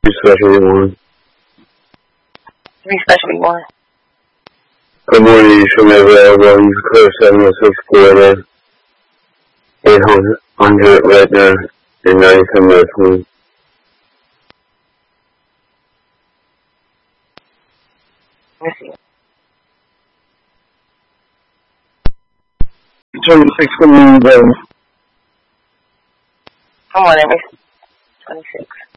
Specialty 1. Specialty 1. Good morning, you should be available. You've clear 706 Florida, 800 Redner, and 97 Northland. Let's see. 26 good morning, brother. Come on, 26.